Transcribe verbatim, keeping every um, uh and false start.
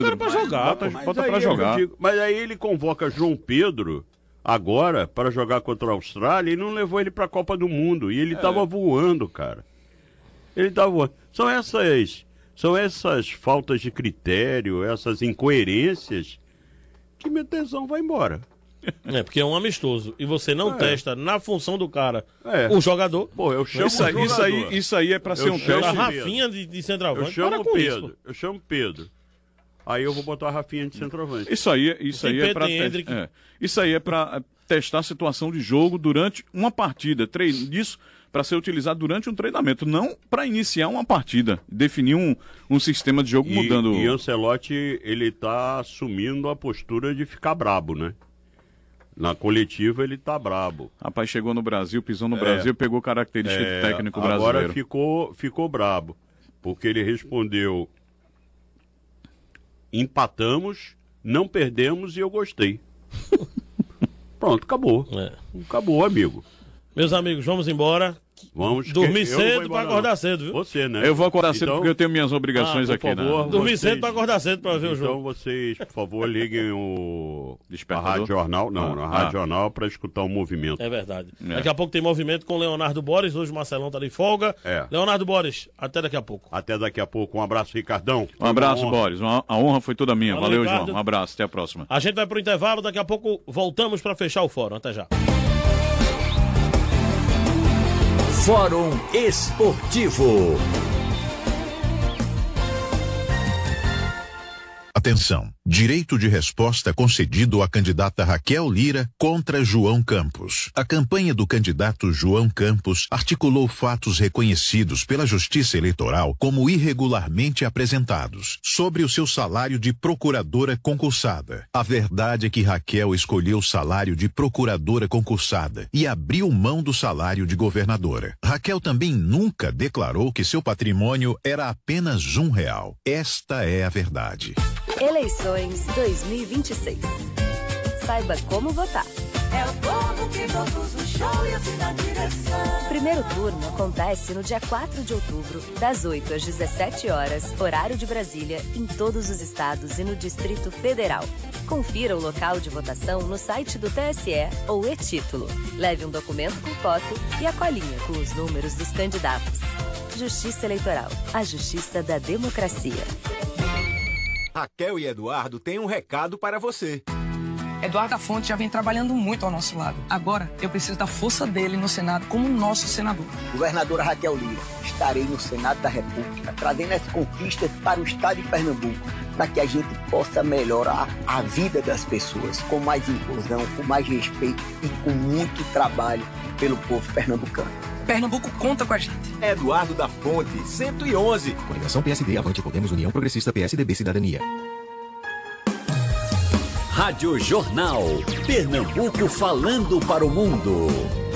Era pra jogar, Bota, mas bota aí pra eu jogar. digo- mas aí ele convoca João Pedro agora para jogar contra a Austrália e não levou ele pra Copa do Mundo. E ele tava voando, cara. Ele tava voando. São essas, são essas faltas de critério, essas incoerências que minha tesão vai embora. É, porque é um amistoso. E você não É. testa na função do cara É. o jogador. Pô, eu chamo Isso o aí, isso jogador. aí, isso aí é pra ser Eu um chamo- A teste. Rafinha de, de Eu centroavante. chamo Para o com Pedro. isso. Eu chamo o Pedro. Aí eu vou botar a Rafinha de centroavante. Isso aí, isso Tem aí é Pedro, pra tem te- Hendrick. é. Isso aí é para testar a situação de jogo durante uma partida. Treino disso para ser utilizado durante um treinamento, não para iniciar uma partida, definir um, um sistema de jogo E, mudando. e Ancelotti, ele tá assumindo a postura de ficar brabo, né? Na coletiva ele tá brabo. Rapaz, chegou no Brasil, pisou no Brasil, pegou característica É, de técnico agora brasileiro. ficou, ficou brabo, porque ele respondeu: empatamos, não perdemos e eu gostei. Pronto, acabou. É. Acabou, amigo. Meus amigos, vamos embora. Vamos Dormir que- eu não vou cedo embora, pra acordar não. cedo, viu? Você, né? Eu vou acordar cedo Então- porque eu tenho minhas obrigações Ah, aqui, por favor, né? Dormir vocês- cedo pra acordar cedo pra ver o Então jogo. vocês, por favor, liguem o a Despertador? Rádio Jornal, não, Ah, na ah. Rádio Jornal para escutar o movimento. É verdade. É. Daqui a pouco tem movimento com Leonardo Boris. Hoje o Marcelão tá de folga. É. Leonardo Boris, até daqui a pouco. Até daqui a pouco. Um abraço, Ricardão. Um abraço, Uma honra. Boris. Uma- a honra foi toda minha. Valeu, Valeu, Ricardo. João. Um abraço. Até a próxima. A gente vai pro intervalo. Daqui a pouco voltamos pra fechar o fórum. Até já. Fórum Esportivo. Atenção! Direito de resposta concedido à candidata Raquel Lira contra João Campos. A campanha do candidato João Campos articulou fatos reconhecidos pela Justiça Eleitoral como irregularmente apresentados sobre o seu salário de procuradora concursada. A verdade é que Raquel escolheu o salário de procuradora concursada e abriu mão do salário de governadora. Raquel também nunca declarou que seu patrimônio era apenas um real. Esta é a verdade. Eleições dois mil e vinte e seis. Saiba como votar. É o povo que produz o show e assim na direção. Primeiro turno acontece no dia quatro de outubro, das oito às dezessete horas, horário de Brasília, em todos os estados e no Distrito Federal. Confira o local de votação no site do T S E ou e-título. Leve um documento com foto e a colinha com os números dos candidatos. Justiça Eleitoral. A justiça da democracia. Raquel e Eduardo têm um recado para você. Eduardo da Fonte já vem trabalhando muito ao nosso lado. Agora, eu preciso da força dele no Senado como nosso senador. Governadora Raquel Lira, estarei no Senado da República, trazendo as conquistas para o estado de Pernambuco, para que a gente possa melhorar a vida das pessoas, com mais inclusão, com mais respeito e com muito trabalho pelo povo pernambucano. Pernambuco conta com a gente. Eduardo da Fonte, cento e onze. Coligação P S D, Avante, Podemos, União Progressista, P S D B, Cidadania. Rádio Jornal. Pernambuco falando para o mundo.